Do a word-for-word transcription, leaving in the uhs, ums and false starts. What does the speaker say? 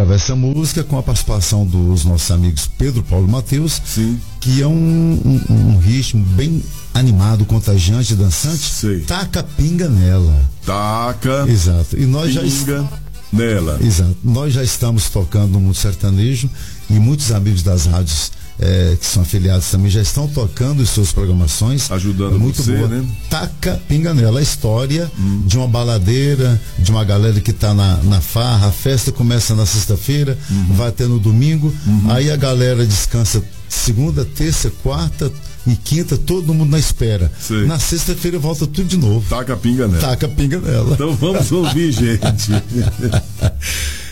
gravar essa música com a participação dos nossos amigos Pedro, Paulo e Matheus. Sim. Que é um, um, um ritmo bem animado, contagiante, dançante. Sei. Taca pinga nela. Taca. Exato. E nós pinga já estamos nela. Exato. Nós já estamos tocando no mundo sertanejo e muitos amigos das rádios é, que são afiliados também já estão tocando em suas programações. Ajudando é muito você, boa. né? Taca pinga nela. A história hum. de uma baladeira, de uma galera que está na, na farra. A festa começa na sexta-feira, uhum. vai até no domingo. Uhum. Aí a galera descansa segunda, terça, quarta e quinta, todo mundo na espera. Sei. Na sexta-feira volta tudo de novo. Taca pinga nela. Taca pinga nela. Então vamos ouvir, gente.